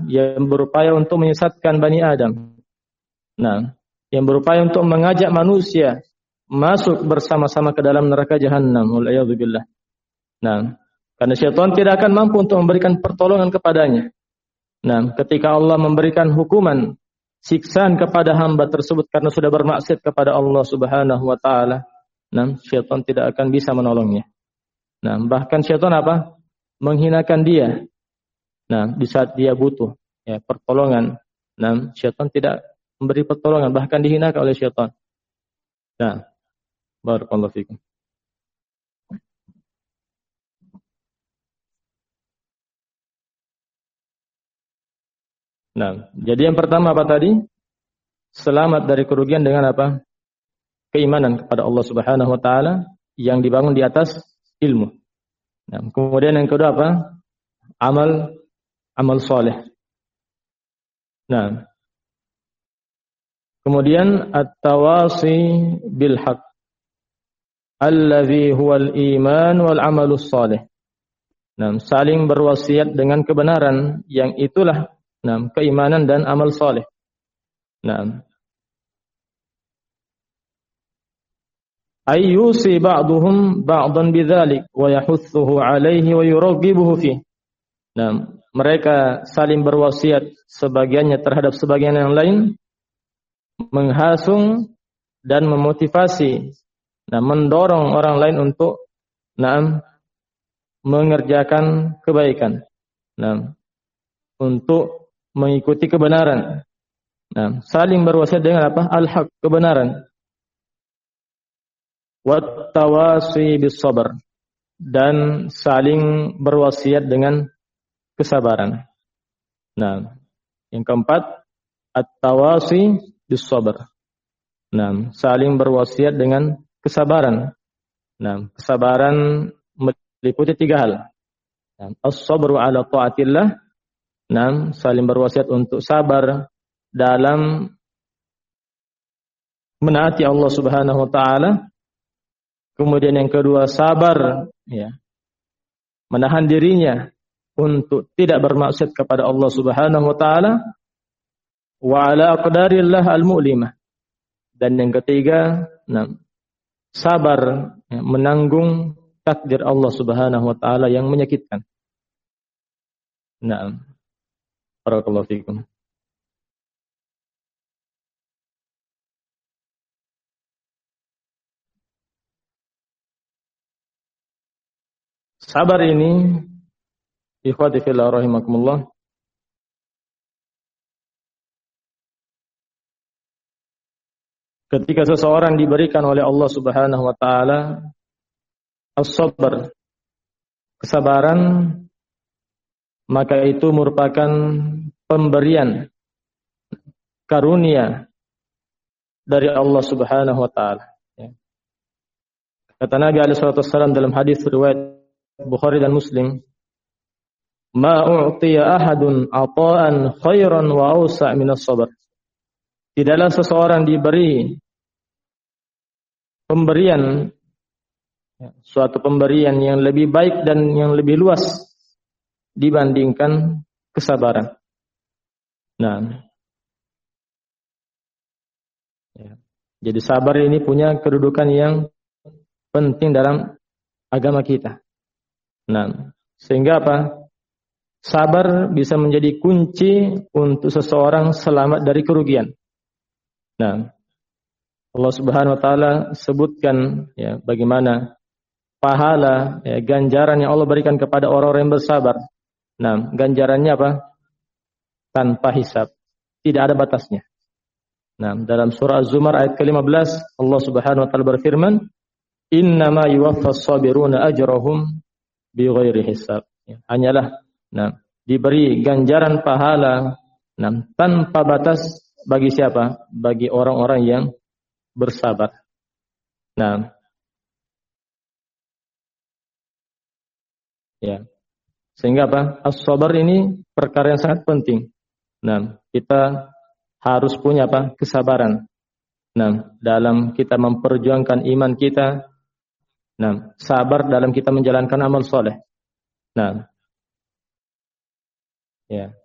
yang berupaya untuk menyesatkan Bani Adam. Nah, yang berupaya untuk mengajak manusia masuk bersama-sama ke dalam neraka jahanam. Wal'iyadzubillah. Nah, karena syaitan tidak akan mampu untuk memberikan pertolongan kepadanya. Nah, ketika Allah memberikan hukuman siksaan kepada hamba tersebut karena sudah bermaksiat kepada Allah Subhanahu wa taala, nah, syaitan tidak akan bisa menolongnya. Nah, bahkan syaitan apa? Menghinakan dia. Nah, di saat dia butuh ya pertolongan, nah, syaitan tidak memberi pertolongan, bahkan dihinakan oleh syaitan. Nah, barakallahu fikum. Nah, jadi yang pertama apa tadi? Selamat dari kerugian dengan apa? Keimanan kepada Allah Subhanahu wa taala yang dibangun di atas ilmu. Nah, kemudian yang kedua apa? Amal soleh. Nah, kemudian at-tawasi bil haq allazi huwal iman wal amalus soleh. Nah, saling berwasiat dengan kebenaran yang itulah keimanan dan amal soleh. Nah, ayyusi ba'duhum ba'dan bidzalik wa yahuthuhu 'alaihi wa yuraghibuhu fi. Nah, mereka saling berwasiat sebagiannya terhadap sebagian yang lain, menghasung dan memotivasi, mendorong orang lain untuk mengerjakan kebaikan, untuk mengikuti kebenaran. Nah, saling berwasiat dengan apa? Al-haq, kebenaran. Wat tawasi bis sabr, dan saling berwasiat dengan kesabaran. Nah, yang keempat, at-tawasi bis sabr. Nah, saling berwasiat dengan kesabaran. Nah, kesabaran meliputi 3 hal. Nah, as-sabru ala ta'atillah. Nah, saling berwasiat untuk sabar dalam menaati Allah Subhanahu wa taala. Kemudian yang kedua, sabar ya, menahan dirinya untuk tidak bermaksiat kepada Allah Subhanahu wa taala, wa ala aqdarillah al-mu'limah. Dan yang ketiga, sabar ya, menanggung takdir Allah Subhanahu wa taala yang menyakitkan. Nah, barakallahu fikum. Sabar ini, ikhwati fillah rahimakumullah, ketika seseorang diberikan oleh Allah Subhanahu wa taala as-sabr, kesabaran, maka itu merupakan pemberian karunia dari Allah Subhanahu wa taala. Kata Nabi alaihi wasallam dalam hadis riwayat Bukhari dan Muslim, "Ma u'tiya ahadun ata'an khairan wa awsa' min as-sabr." Tidaklah seseorang diberi pemberian, suatu pemberian yang lebih baik dan yang lebih luas dibandingkan kesabaran. Nah, jadi sabar ini punya kedudukan yang penting dalam agama kita. Nah, sehingga apa? Sabar bisa menjadi kunci untuk seseorang selamat dari kerugian. Nah, Allah Subhanahu wa taala sebutkan ya bagaimana pahala ya, ganjaran yang Allah berikan kepada orang-orang yang bersabar. Nah, ganjarannya apa? Tanpa hisab, tidak ada batasnya. Nah, dalam surah Az-Zumar ayat ke-15 Allah Subhanahu wa taala berfirman, "Innama yuwaffas sabiruna ajrahum bighairi hisab." Hanyalah diberi ganjaran pahala tanpa batas bagi siapa? Bagi orang-orang yang bersabar. Nah, ya. Sehingga apa? As-sabar ini perkara yang sangat penting. Nah, kita harus punya apa? Kesabaran. Nah, dalam kita memperjuangkan iman kita. Nah, sabar dalam kita menjalankan amal soleh. Nah, ya.